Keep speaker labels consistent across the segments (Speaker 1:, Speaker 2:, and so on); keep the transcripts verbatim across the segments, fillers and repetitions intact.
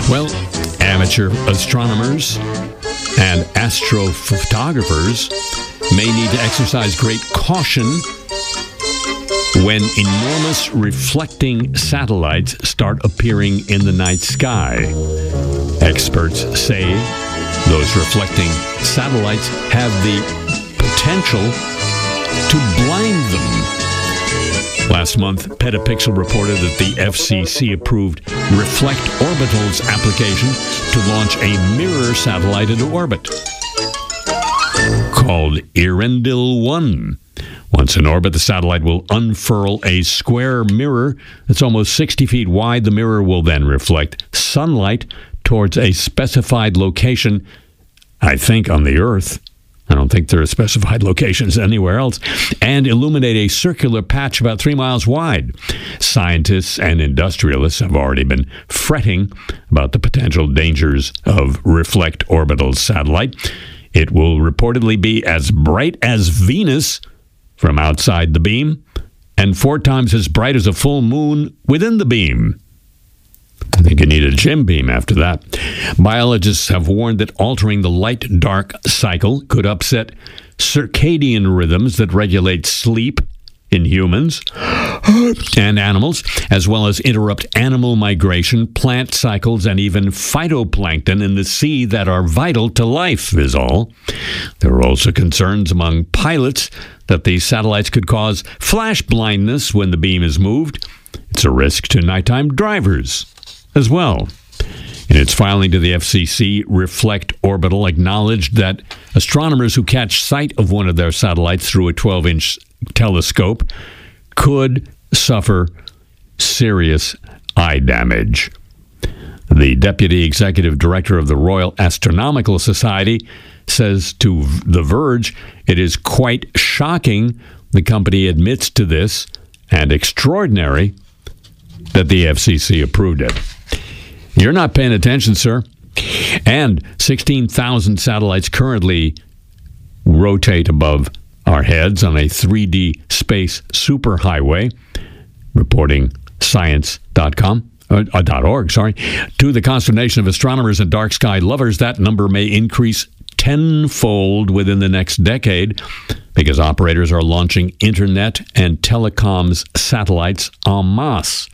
Speaker 1: Well, amateur astronomers and astrophotographers may need to exercise great caution when enormous reflecting satellites start appearing in the night sky. Experts say those reflecting satellites have the potential to blind them. Last month, Petapixel reported that the F C C approved Reflect Orbital's application to launch a mirror satellite into orbit called Earendil one. Once in orbit, the satellite will unfurl a square mirror that's almost sixty feet wide. The mirror will then reflect sunlight towards a specified location, I think on the Earth. I don't think there are specified locations anywhere else, and illuminate a circular patch about three miles wide. Scientists and industrialists have already been fretting about the potential dangers of Reflect Orbital's satellite. It will reportedly be as bright as Venus from outside the beam, and four times as bright as a full moon within the beam. I think you need a gym beam after that. Biologists have warned that altering the light-dark cycle could upset circadian rhythms that regulate sleep in humans and animals, as well as interrupt animal migration, plant cycles, and even phytoplankton in the sea that are vital to life, is all. There are also concerns among pilots that these satellites could cause flash blindness when the beam is moved. It's a risk to nighttime drivers as well. In its filing to the F C C, Reflect Orbital acknowledged that astronomers who catch sight of one of their satellites through a twelve-inch telescope could suffer serious eye damage. The deputy executive director of the Royal Astronomical Society says to The Verge, it is quite shocking the company admits to this, and extraordinary that the F C C approved it. You're not paying attention, sir. And sixteen thousand satellites currently rotate above our heads on a three D space superhighway, reporting science dot com. Uh, .org, sorry. To the consternation of astronomers and dark sky lovers, that number may increase tenfold within the next decade because operators are launching internet and telecoms satellites en masse.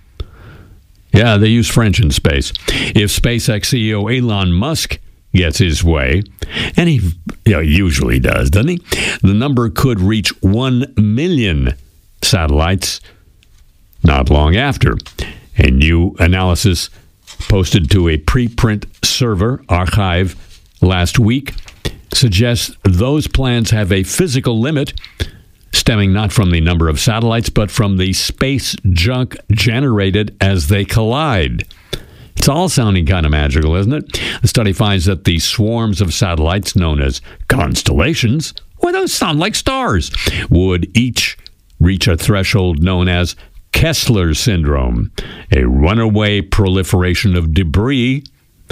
Speaker 1: Yeah, they use French in space. If SpaceX C E O Elon Musk gets his way, and he you know, usually does, doesn't he? The number could reach one million satellites not long after. A new analysis posted to a preprint server archive last week suggests those plans have a physical limit stemming not from the number of satellites, but from the space junk generated as they collide. It's all sounding kind of magical, isn't it? The study finds that the swarms of satellites known as constellations, well, those sound like stars, would each reach a threshold known as Kessler syndrome, a runaway proliferation of debris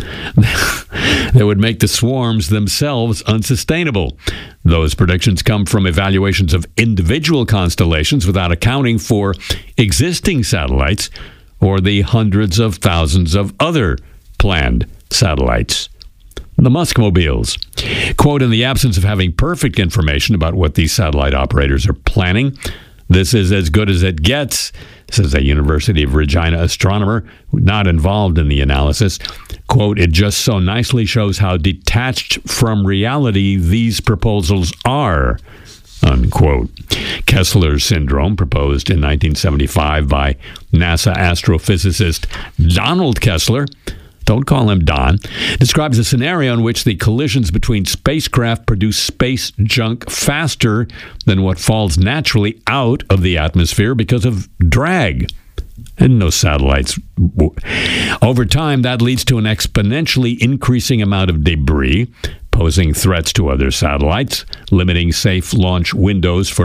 Speaker 1: that would make the swarms themselves unsustainable. Those predictions come from evaluations of individual constellations without accounting for existing satellites or the hundreds of thousands of other planned satellites. The Muskmobiles. Quote, in the absence of having perfect information about what these satellite operators are planning, this is as good as it gets, says a University of Regina astronomer not involved in the analysis. Quote, it just so nicely shows how detached from reality these proposals are, unquote. Kessler syndrome, proposed in nineteen seventy-five by NASA astrophysicist Donald Kessler, don't call him Don, describes a scenario in which the collisions between spacecraft produce space junk faster than what falls naturally out of the atmosphere because of drag. And no satellites. Over time, that leads to an exponentially increasing amount of debris, posing threats to other satellites, limiting safe launch windows for